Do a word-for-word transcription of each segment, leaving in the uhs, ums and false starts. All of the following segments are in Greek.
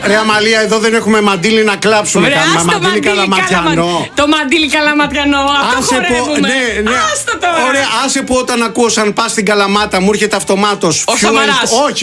Ρε Αμαλία, εδώ δεν έχουμε μαντίλι να κλάψουμε. Κάνουμε μαντίλι καλαματιανό. Το μαντίλι καλαματιανό. Αυτό χορεύουμε. Ναι, ναι. Άστο τώρα. Ωραία, άσε που όταν ακούω σαν πας στην Καλαμάτα μου έρχεται αυτομάτως. Ο Σαμαράς. Όχι,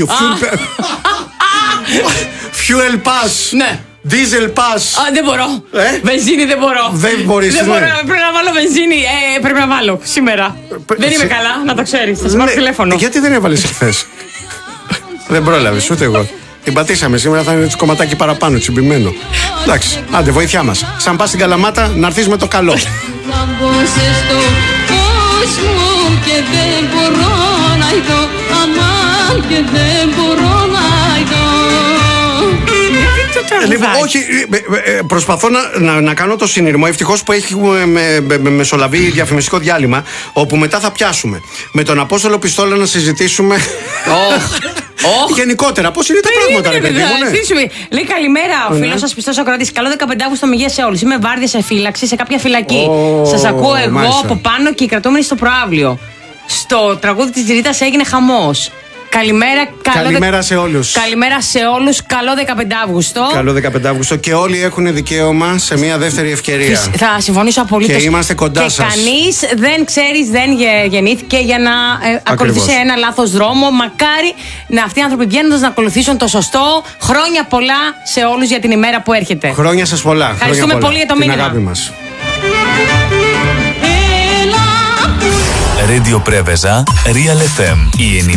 fuel pass. Ναι. Diesel pass. Α, δεν μπορώ. Ε? Βενζίνη δεν μπορώ. Δεν μπορείς. Δεν ναι. μπορώ. Πρέπει να βάλω βενζίνη. Ε, πρέπει να βάλω σήμερα. Πε- δεν είμαι σε- καλά, να το ξέρεις. Θα σε πάρω Ναι, τηλέφωνο. γιατί δεν έβαλες χθες? Δεν πρόλαβες, ούτε εγώ. Την πατήσαμε σήμερα, θα είναι έτσι κομματάκι παραπάνω, τσιμπημένο. Εντάξει, άντε, βοήθειά μας. Σαν πας στην Καλαμάτα, να έρθεις με το καλό. Θάμπωσες στο φως μου και δεν μπορώ να ειδώ. Αμάν και δεν μπορώ να ειδώ. Λοιπόν, όχι, ε, ε, προσπαθώ να, να, να κάνω το συνειρμό. Ευτυχώς που έχουμε με, με, με μεσολαβεί διαφημιστικό διάλειμμα, όπου μετά θα πιάσουμε με τον Απόστολο Πιστόλα να συζητήσουμε. Οχ. Γενικότερα, πώς είναι τα πράγματα, ρε παιδί μου, ναι. Λέει καλημέρα, ο Ναι. φίλος σας πιστός Ακροατής. Καλό δεκαπέντε Αυγούστου μηγεία σε όλους. Είμαι βάρδια σε φύλαξη σε κάποια φυλακή. Ω, Σας ακούω εγώ μάλιστα. από πάνω και οι κρατούμενοι στο προάβλιο. Στο τραγούδι της Ρίτας έγινε χαμός. Καλημέρα, καλό Καλημέρα δε- σε όλους. Καλημέρα σε όλους. Καλό δεκαπέντε Αυγούστου. Καλό δεκαπέντε Αυγούστου και όλοι έχουν δικαίωμα σε μια δεύτερη ευκαιρία. Φυσ- Θα συμφωνήσω απολύτως. Και είμαστε κοντά και σας. κανείς δεν ξέρεις, δεν γε- γεννήθηκε για να ε, ακολουθήσει ένα λάθος δρόμο. Μακάρι να αυτοί οι άνθρωποι βγαίνοντας να ακολουθήσουν το σωστό. Χρόνια πολλά σε όλους για την ημέρα που έρχεται. Χρόνια σας πολλά. Ευχαριστούμε Χρόνια πολλά. πολύ για το Την μήνυμα. αγάπη μας. Έλα που Radio Preveza, Real εφ εμ. Η